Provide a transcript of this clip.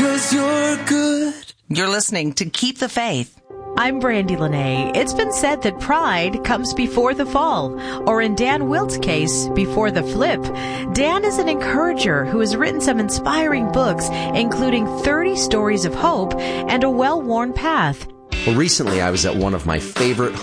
'cause you're good. You're listening to Keep the Faith. I'm Brandy Lene. It's been said that pride comes before the fall, or in Dan Wilt's case, before the flip. Dan is an encourager who has written some inspiring books, including 30 Stories of Hope and A Well-Worn Path. Well, recently I was at one of my favorite